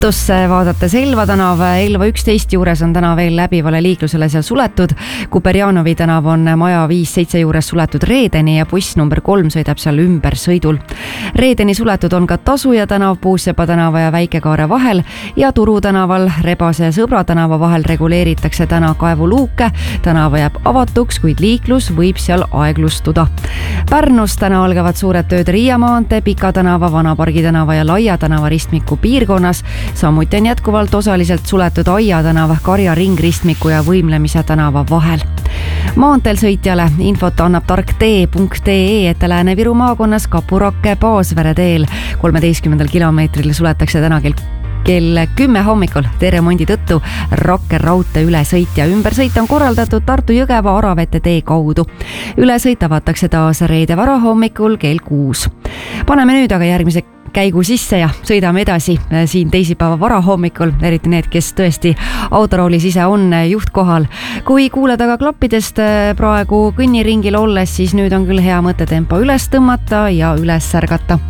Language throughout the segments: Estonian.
Tartusse vaadates Elva tänav, Elva 11 juures on täna veel läbivale liiklusele seal suletud. Kuperjanovi tänav on maja 5-7 juures suletud Reedeni ja buss number 3 sõidab seal ümber sõidul. Reedeni suletud on ka Tasuja tänav Puussepa tänava ja Väike-Kaare vahel ja Turu tänaval Rebase ja Sõbra tänava vahel reguleeritakse täna kaevuluuke. Tänava jääb avatuks, kuid liiklus võib seal aeglustuda. Pärnus täna algavad suured tööd Riia maantee, Pika tänava, Vanapargi tänava ja Laia tänava ristmiku piirkonnas. Samuti on jätkuvalt osaliselt suletud Aia tänav, Karja ringristmiku ja Võimlemise tänava vahel. Maanteel sõitjale infot annab tarktee.ee, et Lääne-Viru maakonnas Kapurakke Paasvere teel 13 kilomeetril suletakse täna kell 10 hommikul teeremondi tõttu Rakke raudtee ülesõit ja ümbersõit on korraldatud Tartu-Jõgeva Aravete tee kaudu. Ülesõit avatakse taas reede varahommikul kell 6. Paneme nüüd aga järgmise käigu sisse ja sõidame edasi siin teisipäeva varahommikul, eriti need, kes tõesti autoroolis ise on juhtkohal. Kui kuuled aga klappidest praegu kõnniringil olles, siis nüüd on küll hea mõte tempo üles tõmmata ja üles särgata.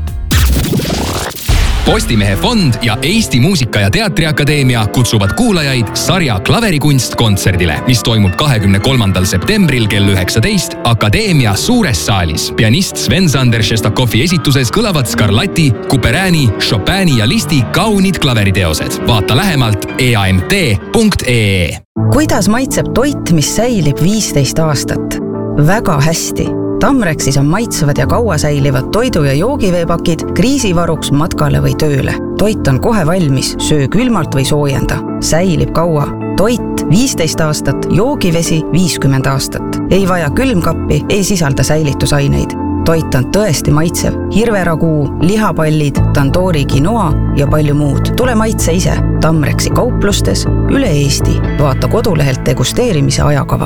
Postimehe fond ja Eesti Muusika- ja Teatriakadeemia kutsuvad kuulajaid sarja Klaverikunst kontserdile, mis toimub 23. septembril kell 19 Akadeemia suures saalis. Pianist Sven-Sander Šestakovi esituses kõlavad Scarlatti, Couperini, Chopini ja Listi kaunid klaveriteosed. Vaata lähemalt eamt.ee. Kuidas maitseb toit, mis säilib 15 aastat? Väga hästi. Tamrexis on maitsevad ja kaua säilivad toidu- ja joogiveepakid kriisivaruks matkale või tööle. Toit on kohe valmis, söö külmalt või soojenda. Säilib kaua. Toit 15 aastat, joogivesi 50 aastat. Ei vaja külmkappi, ei sisalda säilitusaineid. Toit on tõesti maitsev. Hirveraguu, lihapallid, tandoori quinoa ja palju muud. Tule maitse ise. Tamrexi kauplustes üle Eesti. Vaata kodulehelt degusteerimise ajakava.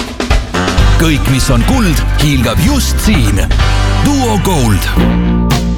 Kõik, mis on kuld, hiilgab just siin. Duo Gold.